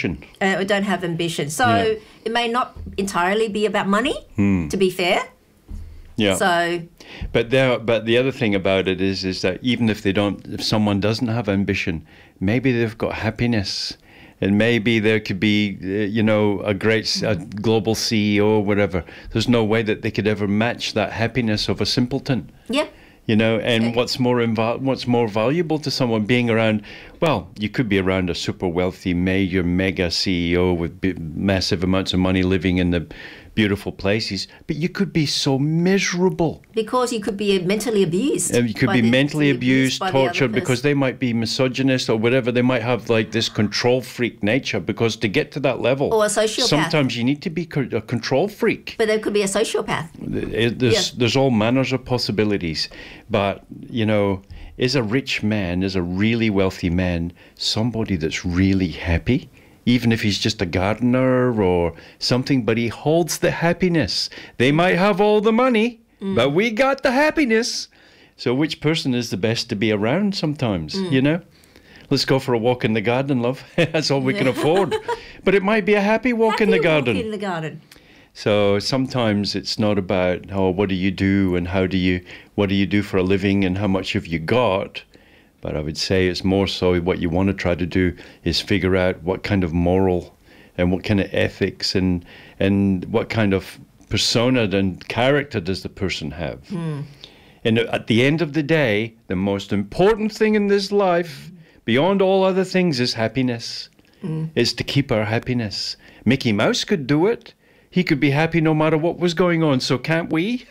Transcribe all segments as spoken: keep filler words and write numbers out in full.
ambition. Uh, don't have ambition. So Yeah. it may not entirely be about money, Hmm. to be fair. Yeah. So But there, but the other thing about it is, is that even if they don't, if someone doesn't have ambition, maybe they've got happiness, and maybe there could be, uh, you know, a great s- a global C E O or whatever. There's no way that they could ever match that happiness of a simpleton. yeah, You know, and Okay. what's more inval- what's more valuable to someone being around? Well, you could be around a super wealthy major mega C E O with b- massive amounts of money, living in the beautiful places, but you could be so miserable. because you could be mentally abused. And you could by be the- mentally abused, by the other tortured, because person. they might be misogynist or whatever. They might have like this control freak nature, because to get to that level, Or a sociopath. sometimes you need to be co- a control freak. But there could be a sociopath. It- There's, Yeah. there's all manners of possibilities. But, you know, is a rich man, is a really wealthy man, somebody that's really happy? Even if he's just a gardener or something, but he holds the happiness. They might have all the money, but we got the happiness. So which person is the best to be around sometimes, you know? Let's go for a walk in the garden, love. That's all we can afford. But it might be a happy walk in the Happy walk garden. in the garden. So sometimes it's not about, oh, what do you do and how do you, what do you do for a living and how much have you got? But I would say it's more so what you want to try to do is figure out what kind of moral and what kind of ethics and and what kind of persona and character does the person have. And at the end of the day, the most important thing in this life, beyond all other things, is happiness. Is to keep our happiness. Mickey Mouse could do it. He could be happy no matter what was going on, so can't we?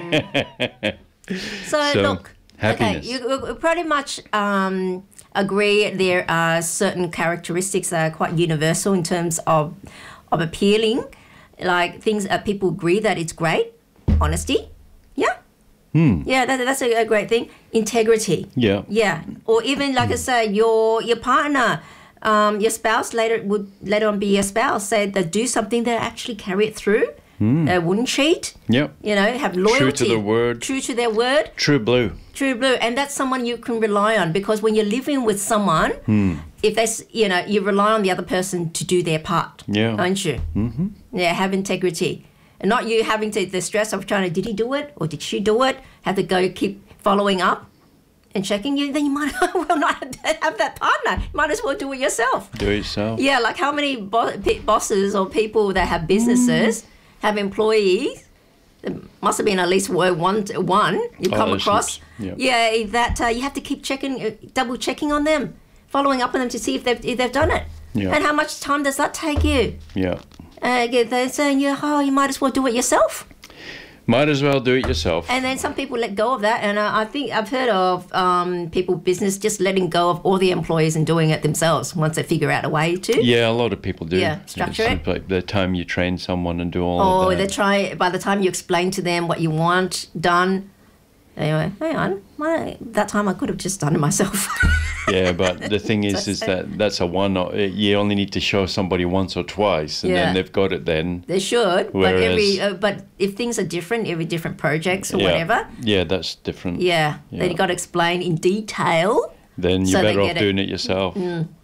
So, So, look, happiness. okay, you, you pretty much um, agree there are certain characteristics that are quite universal in terms of of appealing, like things that people agree that it's great, honesty, yeah, yeah, that, that's a, a great thing. Integrity, Yeah. yeah, or even like I say, your your partner. Um, your spouse later would later on be your spouse say that do something that actually carry it through. They wouldn't cheat. Yep. You know, have loyalty. True to their word. True to their word. True blue. True blue, and that's someone you can rely on, because when you're living with someone, if that's, you know, you rely on the other person to do their part, Yeah. aren't you? Mm-hmm. Yeah, have integrity, and not you having to the stress of trying to did he do it or did she do it? Have to go keep following up and checking you. Then you might well not have that partner. You might as well do it yourself. Do it yourself. Yeah, like how many bo- pe- bosses or people that have businesses have employees? There must have been at least one, one you Oh, come there's across. heaps, yeah. Yeah, that uh, you have to keep checking, uh, double checking on them, following up on them to see if they've if they've done it. Yeah. And how much time does that take you? Yeah. Uh, yeah, they're saying, you, oh, you might as well do it yourself. Might as well do it yourself. And then some people let go of that, and uh, I think I've heard of um, people business just letting go of all the employees and doing it themselves once they figure out a way to. Yeah, a lot of people do. Yeah, structure It's it. Like the time you train someone and do all Or of they that. try, by the time you explain to them what you want done, they go, hang on, my, that time I could have just done it myself. Yeah, but the thing is, is that that's a one. You only need to show somebody once or twice, and Yeah. then they've got it. Then They should, but every, Whereas- uh, but if things are different, every different projects or yeah, whatever, yeah, that's different. yeah, Yeah. then you got to explain in detail. Then you're So they better off get it. doing it yourself.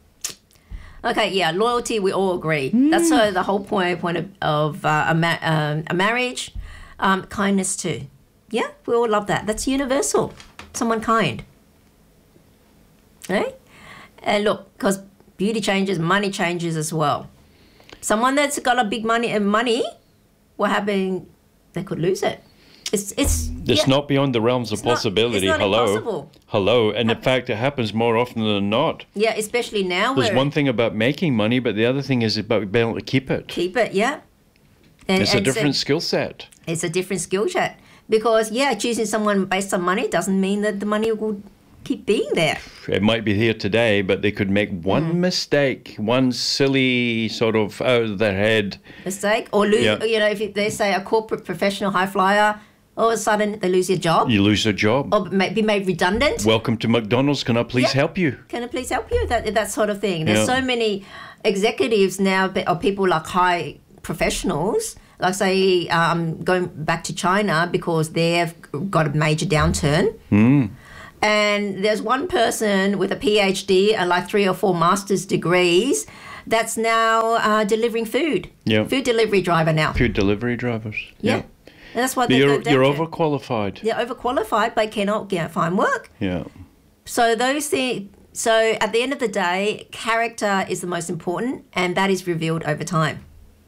Okay, yeah, loyalty, we all agree. That's uh, the whole point point of, of uh, a, ma- um, a marriage. Um, kindness too. Yeah, we all love that. That's universal. Someone kind. Okay? And look, because beauty changes, money changes as well. Someone that's got a big money and money, what happened? They could lose it. It's it's It's yeah, not beyond the realms of It's not- it's possibility. not Hello, impossible. hello, and in fact, it happens more often than not. yeah, especially now. There's where one thing about making money, but the other thing is about being able to keep it. keep it, yeah. And, It's a and so- different skill set. it's a different skill set, because yeah, choosing someone based on money doesn't mean that the money will keep being there. It might be here today, but they could make one Mm. mistake, one silly sort of out of their head. Mistake or lose. Yeah. You know, if they say a corporate professional high flyer, all of a sudden they lose their job You lose a job. or may, be made redundant. Welcome to McDonald's. Can I please Yeah. help you? Can I please help you? That that sort of thing. There's Yeah. so many executives now, be- or people like high professionals, like say um, going back to China because they've got a major downturn. Hmm. And there's one person with a PhD and like three or four master's degrees that's now uh, delivering food. Yeah. Food delivery driver now. Food delivery drivers. Yeah. Yeah. And that's what they You're, go you're down to. overqualified. They're overqualified, but cannot get, find work. Yeah. So those things. So at the end of the day, character is the most important, and that is revealed over time.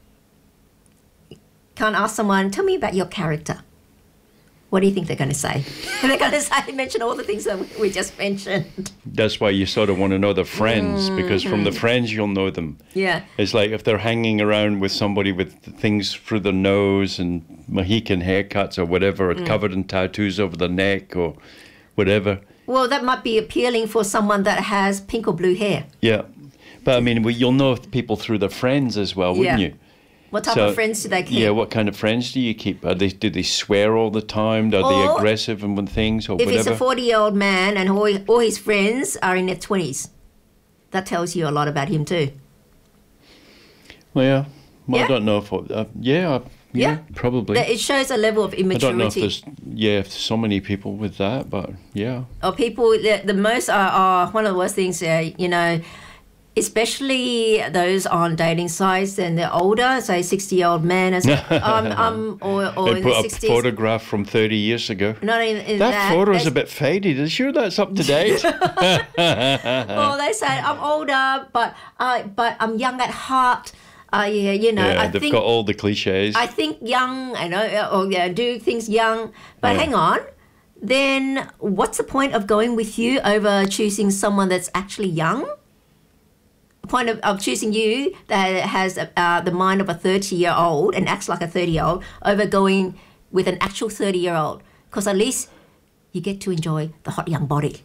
Can't ask someone, tell me about your character. What do you think they're going to say? They're going to say, mention all the things that we just mentioned. That's why you sort of want to know the friends, Mm-hmm. because from the friends you'll know them. Yeah. It's like if they're hanging around with somebody with things through their nose and Mohican haircuts or whatever, or Mm. covered in tattoos over the neck or whatever. Well, that might be appealing for someone that has pink or blue hair. Yeah. But I mean, well, you'll know people through their friends as well, wouldn't Yeah. you? What type So, of friends do they keep? Yeah, what kind of friends do you keep? Are they, do they swear all the time? Are they Or aggressive and when things or If whatever? it's a forty-year-old man and all, all his friends are in their twenties, that tells you a lot about him too. Well, yeah. Well, Yeah. I don't know if... Uh, yeah, uh, yeah, Yeah. probably. That- It shows a level of I don't know if immaturity. there's... Yeah, if so many people with that, but yeah. Or people, the, the most are, are one of the worst things, uh, you know, especially those on dating sites and they're older, say sixty-year-old men, as, um, um, or, or They in put the a sixties. photograph from thirty years ago. Not in, in That, that. photo's They- a bit faded. Are you sure that's up to date? Or they say, I'm older, but uh, but I'm young at heart. Uh, yeah, you know, yeah, I they've think got all the cliches. I think young, I know, uh, or yeah, do things young. But Yeah. hang on, then what's the point of going with you over choosing someone that's actually young? The point of, of choosing you that has uh, the mind of a thirty-year-old and acts like a thirty-year-old over going with an actual thirty-year-old. Because at least you get to enjoy the hot young body.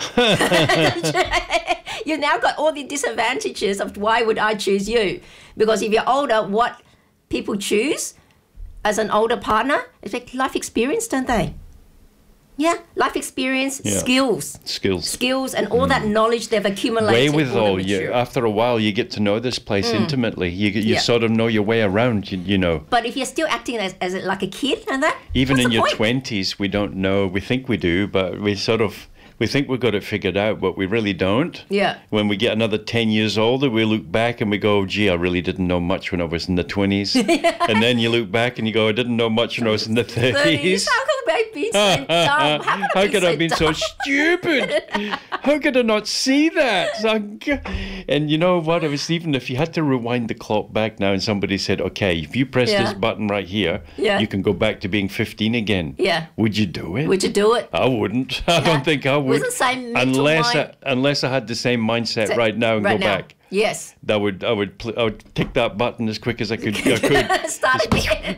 You've now got all the disadvantages of why would I choose you? Because if you're older, what people choose as an older partner is like life experience, don't they? Yeah, life experience, Yeah. skills, Skills. skills, and all that knowledge they've accumulated. Way with all all the you. mature- After a while, you get to know this place intimately. You you Yeah. sort of know your way around. You, you know. But if you're still acting as, as like a kid and that, Even what's in the your point? twenties, we don't know. We think we do, but we sort of we think we've got it figured out, but we really don't. Yeah. When we get another ten years older, we look back and we go, "Gee, I really didn't know much when I was in the twenties." And then you look back and you go, "I didn't know much when I was in the thirties." How could I be so dumb? How could I How be could so I have been so dumb? stupid? How could I not see that? So I- And you know what? It was even if you had to rewind the clock back now and somebody said, okay, if you press Yeah. this button right here, Yeah. you can go back to being fifteen again. Yeah. Would you do it? Would you do it? I wouldn't. I don't think I would. With the same mental unless I, mind- unless I had the same mindset So- right now and right go now. back. Yes. That would I would pl- I would tick that button as quick as I could. I could. Start again.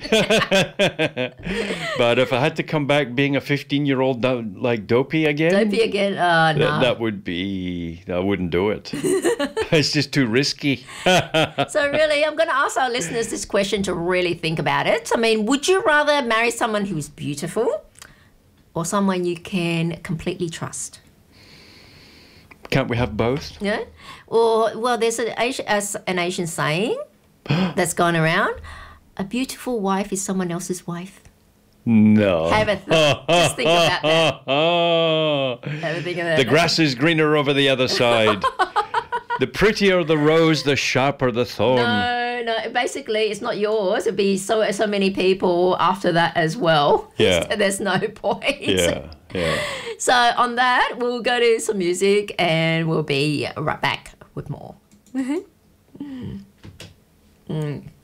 But if I had to come back being a fifteen-year-old do- like dopey again, Don't be again. Uh, Th- no. that would be, I wouldn't do it. It's just too risky. So really, I'm going to ask our listeners this question to really think about it. I mean, would you rather marry someone who's beautiful or someone you can completely trust? Can't we have both? Yeah. Or well, there's an Asian, as an Asian saying that's gone around: a beautiful wife is someone else's wife. No. Have a th- just think about that. Have a think about The that. grass is greener over the other side. The prettier the rose, the sharper the thorn. No, no. Basically, it's not yours. It'd be so so many people after that as well. Yeah. So there's no point. Yeah, yeah. So on that, we'll go to some music and we'll be right back with more. Mm.